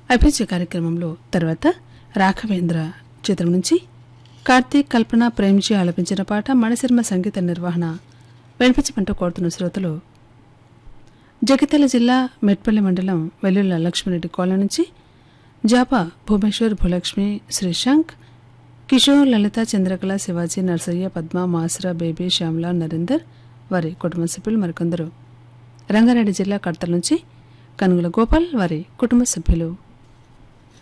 అభిరుచి కార్యక్రమంలో తర్వాత రాఘవేంద్ర చిత్రం నుంచి కార్తీక్ కల్పన ప్రేమ్జీ ఆలపించిన పాట మణిశర్మ సంగీత నిర్వహణ వినిపించమంటూ కోరుతున్న శ్రోతలు జగిత్యాల జిల్లా మెట్పల్లి మండలం వెల్లుల్ల లక్ష్మీరెడ్డి కాలనీ నుంచి జాపా భువనేశ్వర్ భూలక్ష్మి శ్రీశాంక్ కిషోర్ లలిత చంద్రకళ శివాజీ నర్సయ్య పద్మ మాసరా బేబీ శ్యామల నరేందర్ వారి కుటుంబ సభ్యులు మరికొందరు రంగారెడ్డి జిల్లా కడతల నుంచి కనుగుల గోపాల్ వారి కుటుంబ సభ్యులు